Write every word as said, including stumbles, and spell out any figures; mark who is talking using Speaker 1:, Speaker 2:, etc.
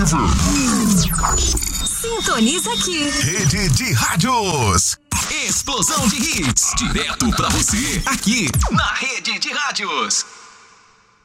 Speaker 1: Sintoniza aqui.
Speaker 2: Rede de Rádios.
Speaker 3: Explosão de hits, direto pra você, aqui na Rede de Rádios.